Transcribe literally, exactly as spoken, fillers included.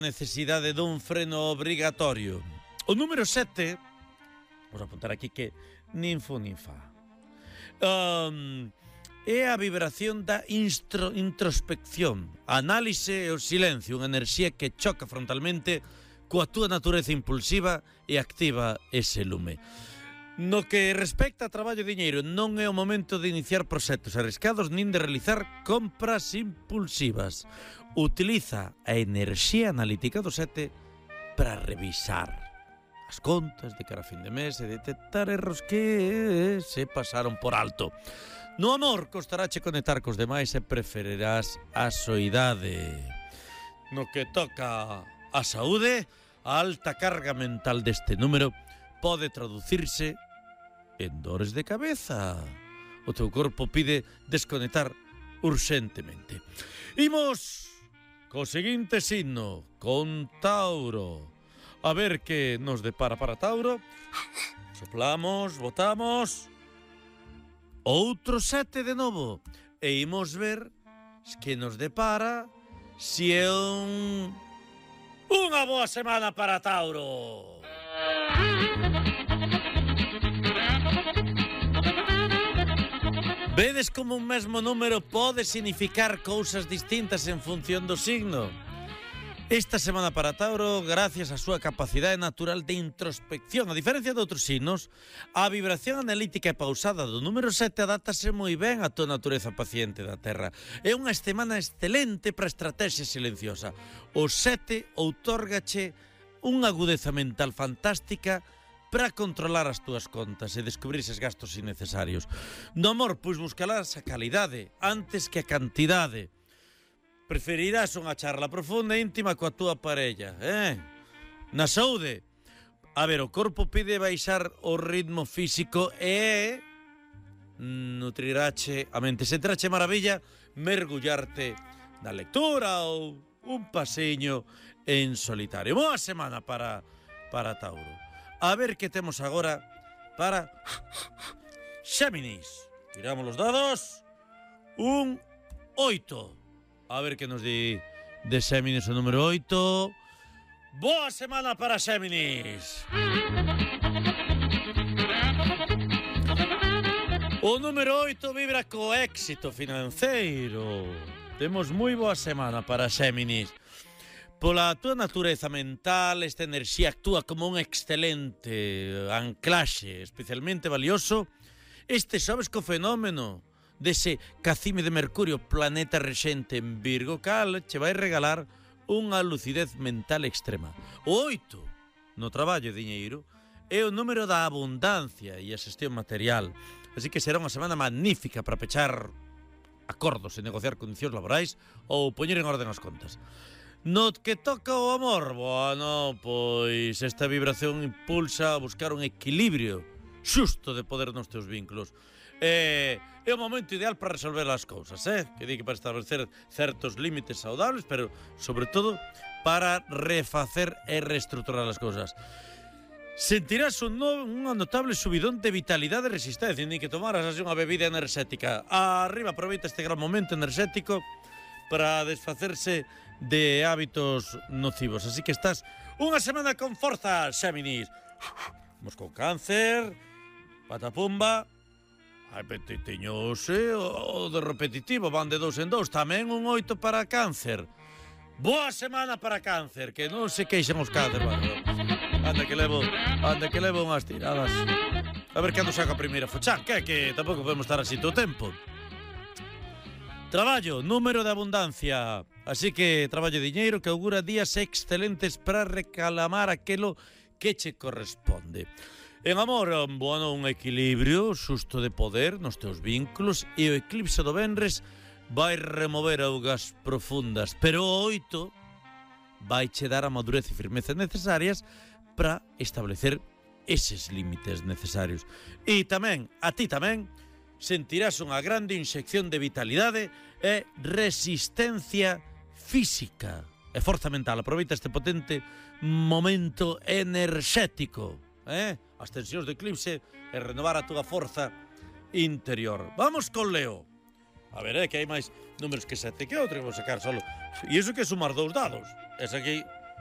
Necesidade dun freno obrigatorio. O número sete, vamos apuntar aquí que nin fu nin fa, um, é a vibración da instro, introspección, a análise e o silencio, unha enerxía que choca frontalmente coa túa natureza impulsiva e activa ese lume. No que respecta a traballo e diñeiro, non é o momento de iniciar proxectos arriscados nin de realizar compras impulsivas. Utiliza a enerxía analítica do sete para revisar as contas de cara a fin de mes e detectar erros que se pasaron por alto. No amor, costarache conectar cos demais e preferirás a soidade. No que toca a saúde, a alta carga mental deste número pode traducirse en dores de cabeza. O teu corpo pide desconectar urxentemente. Imos co seguinte signo, con Tauro. A ver que nos depara para Tauro. Soplamos, botamos. Outro sete de novo. E imos ver que nos depara si é un... unha boa semana para Tauro. Vedes como un mesmo número pode significar cousas distintas en función do signo? Esta semana para Tauro, gracias á súa capacidade natural de introspección, a diferencia de outros signos, a vibración analítica e pausada do número sete adaptase moi ben á tua natureza paciente da Terra. É unha semana excelente para a estrategia silenciosa. O sete outórgache unha agudeza mental fantástica para controlar as túas contas e descubrir eses gastos innecesarios. No amor, pois buscarás a calidade antes que a cantidade. Preferirás unha charla profunda e íntima coa túa parella, eh? Na saúde, a ver, o corpo pide baixar o ritmo físico e nutrirache a mente. Se trache maravilla mergullarte na lectura ou un paseño en solitario. Boa semana para, para Tauro. A ver que temos agora para Xéminis. Tiramos los dados. Un oito. A ver que nos di de Xéminis o número oito. Boa semana para Xéminis. O número oito vibra co éxito financeiro. Temos moi boa semana para Xéminis. Pola túa natureza mental, esta enerxía actúa como un excelente anclaxe, especialmente valioso. Este sabes co fenómeno dese cacime de Mercurio, planeta rexente en Virgo, cal che vai regalar unha lucidez mental extrema. O oito, no traballo e diñeiro, é o número da abundancia e a xestión material. Así que será unha semana magnífica para pechar acordos e negociar condicións laborais ou poñer en orden as contas. No que toca o amor, bueno, pois esta vibración impulsa a buscar un equilibrio xusto de poder nos teus vínculos. Eh, é o momento ideal para resolver as cousas, eh? Que di que para establecer certos límites saudables, pero, sobre todo, para refacer e reestructurar as cousas. Sentirás un, no, un notable subidón de vitalidade e resistencia, ni que tomaras así unha bebida enerxética. Arriba, aproveita este gran momento enerxético para desfacerse de hábitos nocivos. Así que estás unha semana con forza, Xéminis. Vamos con Cáncer, patapumba. Ai, petitiñose, o de repetitivo, van de dous en dous. Tamén un oito para Cáncer. Boa semana para Cáncer, que non se queixen os Cáncer. Anda que levo, anda que levo unhas tiradas. A ver cando saca a primeira fochán, que é que tampouco podemos estar así todo o tempo. Traballo, número de abundancia. Así que traballo e diñeiro que augura días excelentes para reclamar aquelo que che corresponde. En amor, bueno, un equilibrio xusto de poder nos teus vínculos e o eclipse do venres vai remover augas profundas, pero o oito vai che dar a madurez e firmeza necesarias para establecer eses límites necesarios. E tamén, a ti tamén, sentirás unha grande inxección de vitalidade e resistencia física e forza mental. Aproveita este potente momento enerxético, eh? As tensións do eclipse e renovar a túa forza interior. Vamos con Leo. A ver, é que hai máis números que sete que outro que vou sacar solo. E iso que sumar dous dados. Ese aquí